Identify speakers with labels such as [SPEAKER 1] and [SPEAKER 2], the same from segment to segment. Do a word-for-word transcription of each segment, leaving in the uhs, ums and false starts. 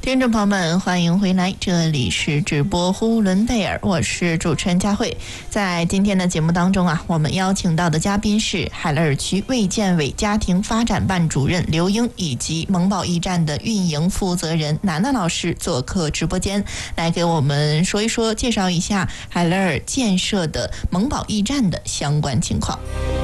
[SPEAKER 1] 听众朋友们，欢迎回来，这里是直播呼伦贝尔，我是主持人佳慧。在今天的节目当中啊，我们邀请到的嘉宾是海乐尔区卫健委家庭发展办主任刘英，以及萌宝驿站的运营负责人楠楠老师做客直播间，来给我们说一说，介绍一下海乐尔建设的萌宝驿站的相关情况。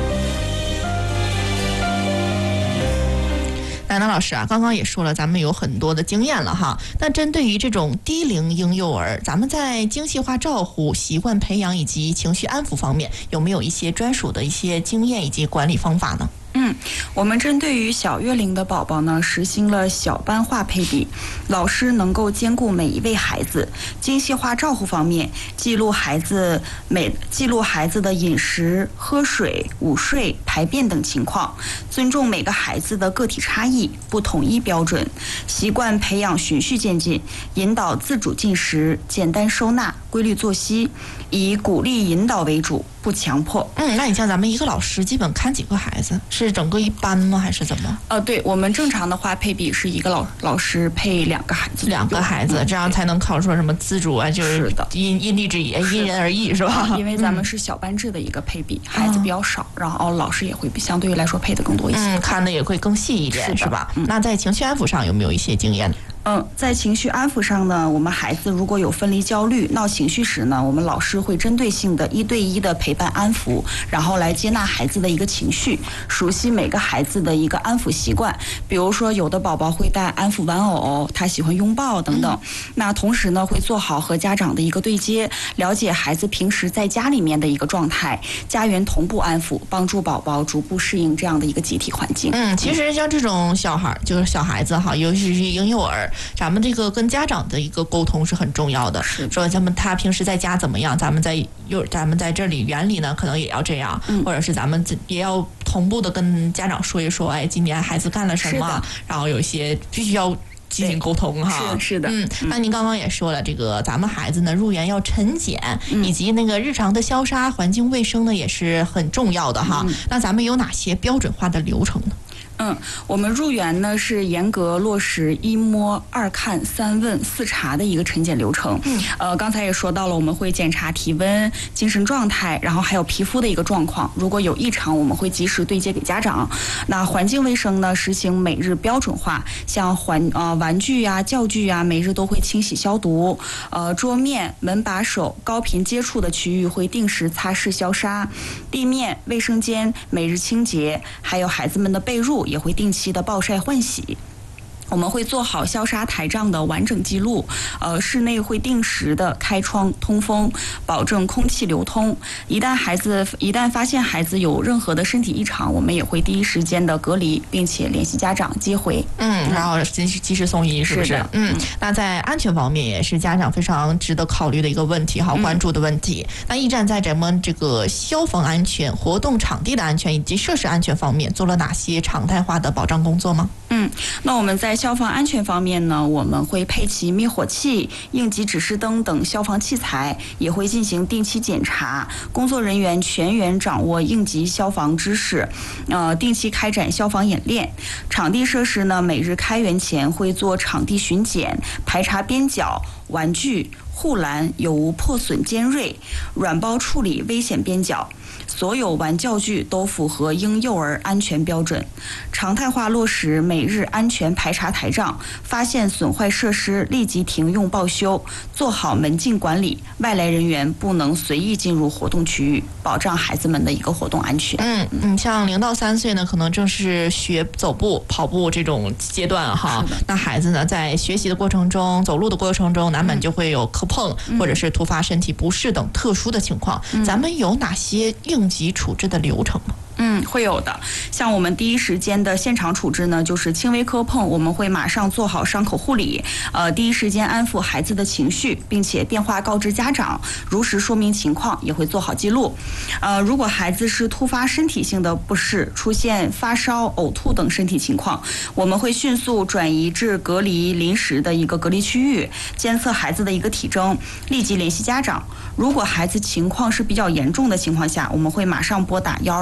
[SPEAKER 1] 楠楠老师啊，刚刚也说了，咱们有很多的经验了哈。那针对于这种低龄婴幼儿，咱们在精细化照护、习惯培养以及情绪安抚方面，有没有一些专属的一些经验以及管理方法呢？
[SPEAKER 2] 嗯，我们针对于小月龄的宝宝呢，实行了小班化配比，老师能够兼顾每一位孩子。精细化照护方面，记录孩子每记录孩子的饮食、喝水、午睡、排便等情况，尊重每个孩子的个体差异，不统一标准，习惯培养循序渐进，引导自主进食、简单收纳、规律作息，以鼓励引导为主，不强迫。
[SPEAKER 1] 嗯，那你像咱们一个老师基本看几个孩子？是整个一班吗？还是怎么？
[SPEAKER 2] 呃，对，我们正常的话配比是一个老老师配两个孩子，
[SPEAKER 1] 两个孩子，这样才能考说什么自主啊，就是因因地制宜，因人而异，是吧？
[SPEAKER 2] 因为咱们是小班制的一个配比，嗯、孩子比较少，然后老师也会相对于来说配的更多一些，
[SPEAKER 1] 嗯，看的也会更细一点， 是, 是吧？嗯、那在情绪安抚上有没有一些经验？
[SPEAKER 2] 嗯，在情绪安抚上呢，我们孩子如果有分离焦虑、闹情绪时呢，我们老师会针对性的一对一的陪伴安抚，然后来接纳孩子的一个情绪，熟悉每个孩子的一个安抚习惯。比如说，有的宝宝会带安抚玩偶，他喜欢拥抱等等。嗯、那同时呢，会做好和家长的一个对接，了解孩子平时在家里面的一个状态，家园同步安抚，帮助宝宝逐步适应这样的一个集体环境。
[SPEAKER 1] 嗯，其实像这种小孩，就是小孩子哈，尤其是婴幼儿。咱们这个跟家长的一个沟通是很重要的，说咱们他平时在家怎么样，咱们在幼咱们在这里园里呢，可能也要这样，嗯、或者是咱们也要同步的跟家长说一说，哎，今年孩子干了什么，然后有些必须要进行沟通哈。
[SPEAKER 2] 是是的，
[SPEAKER 1] 嗯，那您刚刚也说了，这个咱们孩子呢入园要晨检，嗯、以及那个日常的消杀、环境卫生呢也是很重要的哈。嗯、那咱们有哪些标准化的流程呢？
[SPEAKER 2] 嗯，我们入园呢是严格落实一摸、二看、三问、四查的一个晨检流程。嗯，呃，刚才也说到了，我们会检查体温、精神状态，然后还有皮肤的一个状况。如果有异常，我们会及时对接给家长。那环境卫生呢，实行每日标准化，像环呃玩具呀、教具呀，每日都会清洗消毒。呃，桌面、门把手、高频接触的区域会定时擦拭消杀。地面、卫生间每日清洁，还有孩子们的被褥也会定期的暴晒换洗。我们会做好消杀台账的完整记录，呃，室内会定时的开窗通风，保证空气流通。一旦孩子一旦发现孩子有任何的身体异常，我们也会第一时间的隔离，并且联系家长接回。
[SPEAKER 1] 嗯，然后及时及时送医，是不是？是嗯，那在安全方面也是家长非常值得考虑的一个问题，好关注的问题。嗯、那驿站在咱们这个消防安全、活动场地的安全以及设施安全方面做了哪些常态化的保障工作吗？
[SPEAKER 2] 嗯，那我们在消防安全方面呢，我们会配齐灭火器、应急指示灯等消防器材，也会进行定期检查，工作人员全员掌握应急消防知识，呃，定期开展消防演练。场地设施呢，每日开园前会做场地巡检，排查边角、玩具、护栏有无破损尖锐，软包处理危险边角。所有玩教具都符合婴幼儿安全标准，常态化落实每日安全排查台账，发现损坏设施立即停用报修，做好门禁管理，外来人员不能随意进入活动区域，保障孩子们的一个活动安全。
[SPEAKER 1] 嗯嗯，像零到三岁呢，可能正是学走步、跑步这种阶段哈。那孩子呢，在学习的过程中、走路的过程中，难免就会有磕碰、嗯、或者是突发身体不适等特殊的情况。嗯、咱们有哪些应急处置的流程吗？
[SPEAKER 2] 嗯，会有的。像我们第一时间的现场处置呢，就是轻微磕碰，我们会马上做好伤口护理，呃，第一时间安抚孩子的情绪，并且电话告知家长，如实说明情况，也会做好记录。呃，如果孩子是突发身体性的不适，出现发烧、呕吐等身体情况，我们会迅速转移至隔离临时的一个隔离区域，监测孩子的一个体征，立即联系家长。如果孩子情况是比较严重的情况下，我们会马上拨打一二零的急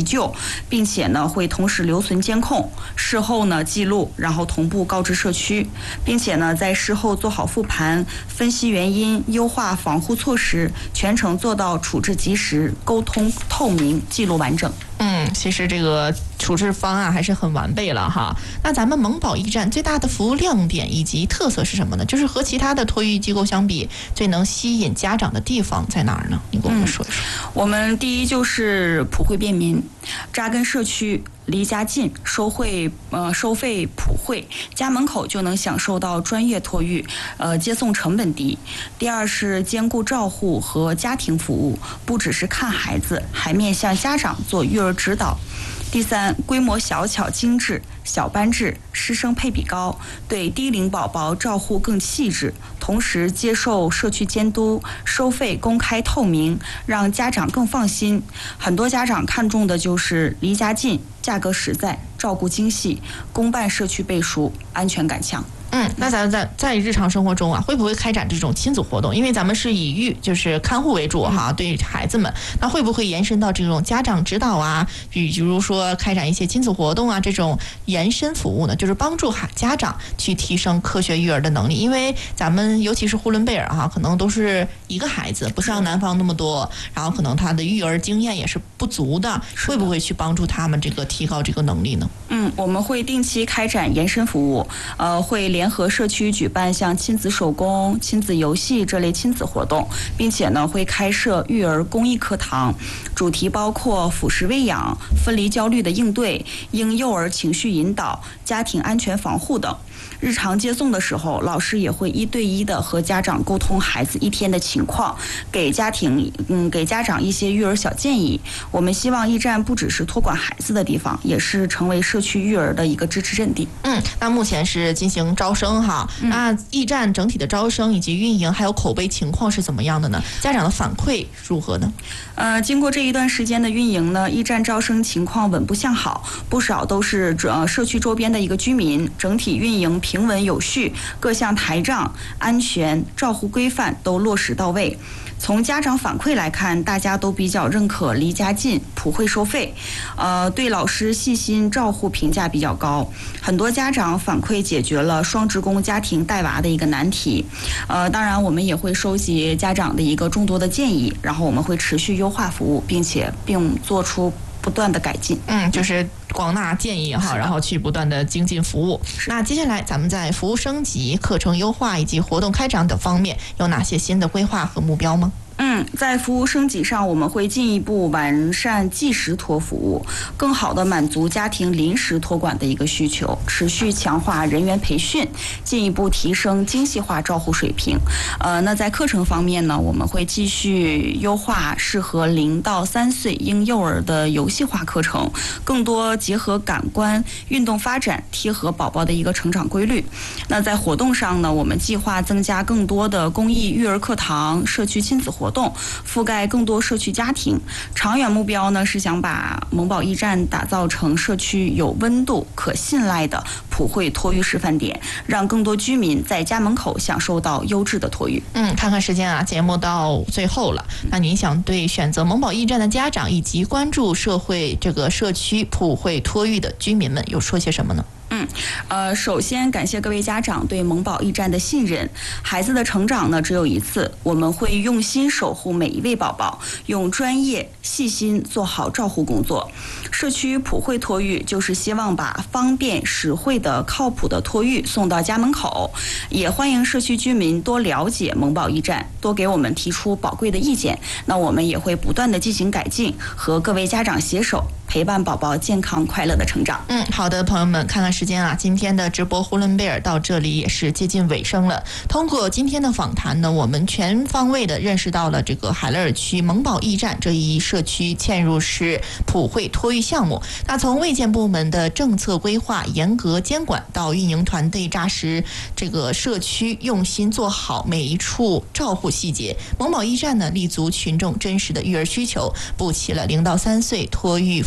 [SPEAKER 2] 救，并且呢会同时留存监控，事后呢记录，然后同步告知社区，并且呢在事后做好复盘，分析原因，优化防护措施，全程做到处置及时、沟通透明、记录完整。
[SPEAKER 1] 嗯，其实这个处置方案还是很完备了哈。那咱们萌宝驿站最大的服务亮点以及特色是什么呢？就是和其他的托育机构相比，最能吸引家长的地方在哪儿呢？你跟我们说一说。
[SPEAKER 2] 嗯、我们第一就是普惠便民，扎根社区，离家近，收费呃收费普惠，家门口就能享受到专业托育，呃接送成本低。第二是兼顾照护和家庭服务，不只是看孩子，还面向家长做育儿指导。第三，规模小巧精致，小班制，师生配比高，对低龄宝宝照护更细致，同时接受社区监督，收费公开透明，让家长更放心。很多家长看重的就是离家近，价格实在，照顾精细，公办社区背书，安全感强。
[SPEAKER 1] 嗯，那咱在在日常生活中啊，会不会开展这种亲子活动？因为咱们是以育就是看护为主哈，对孩子们，那会不会延伸到这种家长指导啊，比如说开展一些亲子活动啊这种延伸服务呢？就是帮助孩家长去提升科学育儿的能力。因为咱们尤其是呼伦贝尔哈，可能都是一个孩子，不像南方那么多，然后可能他的育儿经验也是不足的，会不会去帮助他们这个提高这个能力呢？
[SPEAKER 2] 嗯，我们会定期开展延伸服务，呃，会联合社区举办像亲子手工、亲子游戏这类亲子活动，并且呢会开设育儿公益课堂，主题包括辅食喂养、分离焦虑的应对、婴幼儿情绪引导、家庭安全防护等。日常接送的时候，老师也会一对一的和家长沟通孩子一天的情况，给家庭嗯给家长一些育儿小建议。我们希望驿站不只是托管孩子的地方，也是成为社区育儿的一个支持阵地。
[SPEAKER 1] 嗯，那目前是进行招生哈，嗯、那驿站整体的招生以及运营还有口碑情况是怎么样的呢？家长的反馈如何呢？
[SPEAKER 2] 呃，经过这一段时间的运营呢，驿站招生情况稳步向好，不少都是呃社区周边的一个居民，整体运营平稳有序，各项台账、安全、照护规范都落实到位。从家长反馈来看，大家都比较认可离家近、普惠收费，呃，对老师细心照护评价比较高。很多家长反馈解决了双职工家庭带娃的一个难题。呃，当然我们也会收集家长的一个众多的建议，然后我们会持续优化服务，并且并做出不断的改进。
[SPEAKER 1] 嗯，就是广纳建议哈，然后去不断的精进服务。那接下来咱们在服务升级、课程优化以及活动开展等方面有哪些新的规划和目标吗？
[SPEAKER 2] 嗯，在服务升级上，我们会进一步完善即时托服务，更好地满足家庭临时托管的一个需求，持续强化人员培训，进一步提升精细化照护水平。呃，那在课程方面呢，我们会继续优化适合零到三岁婴幼儿的游戏化课程，更多结合感官、运动发展，贴合宝宝的一个成长规律。那在活动上呢，我们计划增加更多的公益育儿课堂、社区亲子活动。活动覆盖更多社区家庭，长远目标呢是想把萌宝驿站打造成社区有温度、可信赖的普惠托育示范点，让更多居民在家门口享受到优质的托育。
[SPEAKER 1] 嗯，看看时间啊，节目到最后了，那您想对选择萌宝驿站的家长以及关注社会这个社区普惠托育的居民们有说些什么呢？
[SPEAKER 2] 嗯，呃，首先感谢各位家长对萌宝驿站的信任。孩子的成长呢只有一次，我们会用心守护每一位宝宝，用专业细心做好照护工作。社区普惠托育就是希望把方便、实惠的、靠谱的托育送到家门口。也欢迎社区居民多了解萌宝驿站，多给我们提出宝贵的意见。那我们也会不断的进行改进，和各位家长携手，陪伴宝宝健康快乐的成长。
[SPEAKER 1] 嗯，好的，朋友们，看看时间啊，今天的直播呼伦贝尔到这里也是接近尾声了。通过今天的访谈呢，我们全方位的认识到了这个海勒尔区萌宝驿站这一社区嵌入式普惠托育项目。那从卫健部门的政策规划、严格监管到运营团队扎实，这个社区用心做好每一处照护细节，萌宝驿站呢立足群众真实的育儿需求，补齐了零到三岁托育服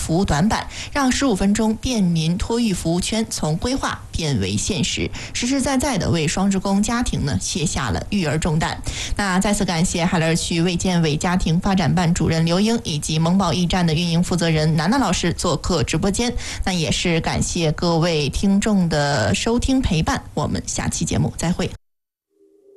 [SPEAKER 1] 服务短板，让十五分钟便民托育服务圈从规划变为现实，实实在在的为双职工家庭呢卸下了育儿重担。那再次感谢海乐区卫健委家庭发展办主任刘英以及萌宝驿站的运营负责人楠楠老师做客直播间，那也是感谢各位听众的收听陪伴，我们下期节目再会。